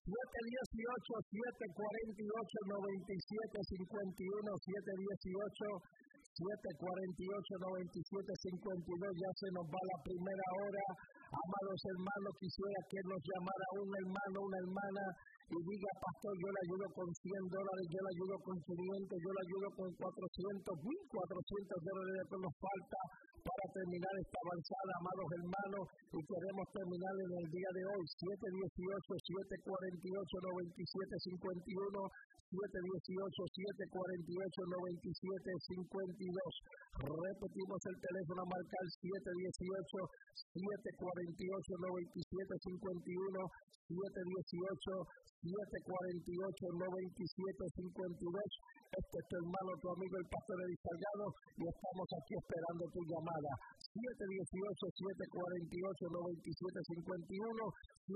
718-748-9752. Ya se nos va la primera hora. Amados hermanos, quisiera que nos llamara un hermano, una hermana, y diga: pastor, yo le ayudo con $100, yo le ayudo con 500, yo le ayudo con 400, $1,400 que nos falta para terminar esta avanzada, amados hermanos, y queremos terminar en el día de hoy. 718-748-9751, 718-748-9752. Repetimos el teléfono a marcar: 718-748-9751, 718-748-9752. Este es tu hermano, tu amigo, el pastor Eric Salgado, y estamos aquí esperando tu llamada. 718-748-9751,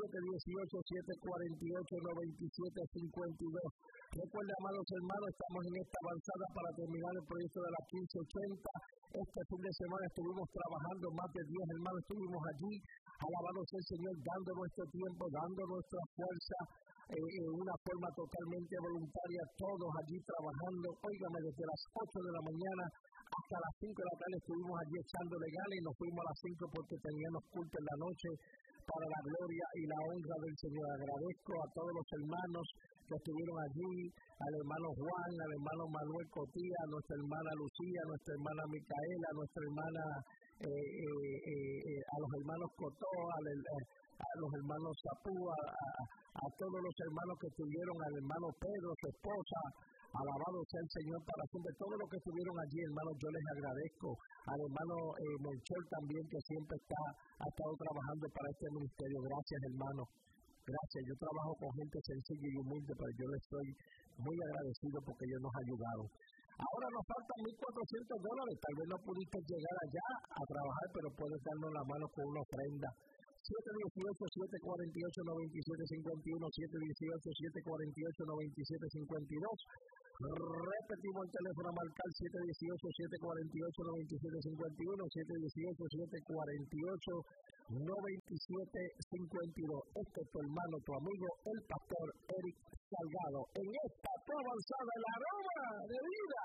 718-748-9752. Recuerden, amados hermanos, estamos en esta avanzada para terminar el proyecto de las 1580. Este fin de semana estuvimos trabajando, más de 10 hermanos estuvimos allí, alabado sea el Señor, dando nuestro tiempo, dando nuestra fuerza, en una forma totalmente voluntaria, todos allí trabajando. Óigame, desde las 8 de la mañana hasta las 5 de la tarde estuvimos allí echándole ganas, y nos fuimos a las 5 porque teníamos culto en la noche para la gloria y la honra del Señor. Agradezco a todos los hermanos que estuvieron allí, al hermano Juan, al hermano Manuel Cotía, a nuestra hermana Lucía, a nuestra hermana Micaela, a nuestra hermana, a los hermanos Cotó, a los hermanos Zapú, a todos los hermanos que estuvieron, al hermano Pedro, su esposa. Alabado sea el Señor para siempre. Todos los que estuvieron allí, hermanos, yo les agradezco. Al hermano Melchor también, que siempre ha estado trabajando para este ministerio. Gracias, hermano. Gracias. Yo trabajo con gente sencilla y humilde, pero yo les estoy muy agradecido porque ellos nos ayudaron. Ahora nos faltan $1,400. Tal vez no pudiste llegar allá a trabajar, pero puedes darnos la mano con una ofrenda. 718-748-9751, 718-748-9752. Repetimos el teléfono a marcar: 718-748-9751, 718-748-9752. Este es tu hermano, tu amigo, el pastor Eric Salgado, en esta tu avanzada, la aroma de vida.